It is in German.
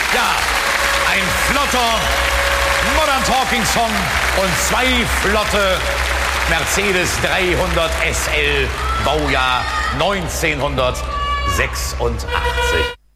Ja, ein flotter Modern Talking Song und 2 flotte Mercedes 300 SL, Baujahr 1986.